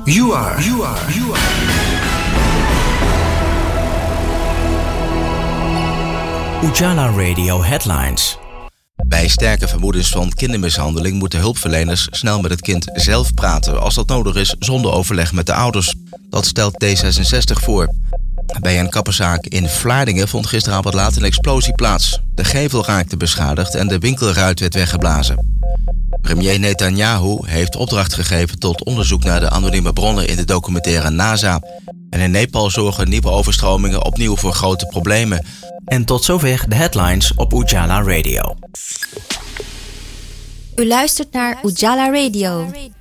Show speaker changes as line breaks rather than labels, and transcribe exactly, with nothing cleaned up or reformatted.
You are. You are. You are.
Ujala Radio Headlines.
Bij sterke vermoedens van kindermishandeling moeten hulpverleners snel met het kind zelf praten, als dat nodig is, zonder overleg met de ouders. Dat stelt D zesenzestig voor. Bij een kapperszaak in Vlaardingen vond gisteravond laat een explosie plaats. De gevel raakte beschadigd en de winkelruit werd weggeblazen. Premier Netanyahu heeft opdracht gegeven tot onderzoek naar de anonieme bronnen in de documentaire NASA. En in Nepal zorgen nieuwe overstromingen opnieuw voor grote problemen.
En tot zover de headlines op Ujala Radio.
U luistert naar Ujala Radio.